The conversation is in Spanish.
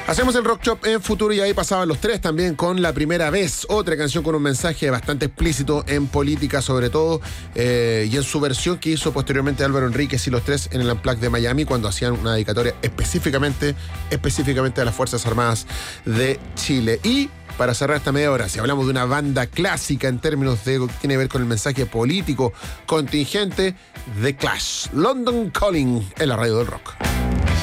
Hacemos el Rock Shop en Futuro y ahí pasaban los tres también con La Primera Vez, otra canción con un mensaje bastante explícito en política sobre todo, y en su versión que hizo posteriormente Álvaro Enríquez y los tres en el Unplugged de Miami cuando hacían una dedicatoria específicamente a las Fuerzas Armadas de Chile. Y para cerrar esta media hora, si hablamos de una banda clásica en términos de lo que tiene que ver con el mensaje político contingente, The Clash, London Calling en la radio del rock.